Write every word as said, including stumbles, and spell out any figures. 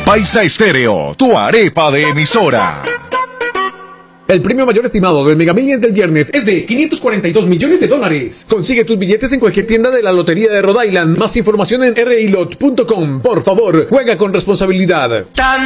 Paisa Estéreo, tu arepa de emisora. El premio mayor estimado del Mega Millions del viernes es de quinientos cuarenta y dos millones de dólares. Consigue tus billetes en cualquier tienda de la Lotería de Rhode Island. Más información en r i lot punto com. Por favor, juega con responsabilidad. Tan